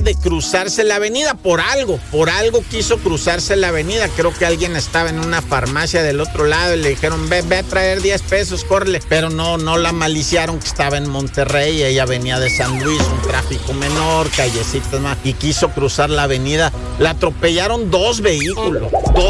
de cruzarse la avenida por algo quiso cruzarse la avenida. Creo que alguien estaba en una farmacia del otro lado y le dijeron, ve a traer 10 pesos, córrele. Pero no la maliciaron, que estaba en Monterrey, ella venía de San Luis, un tráfico menor, callecitas más, y quiso cruzar la avenida. La atropellaron 2 vehículos.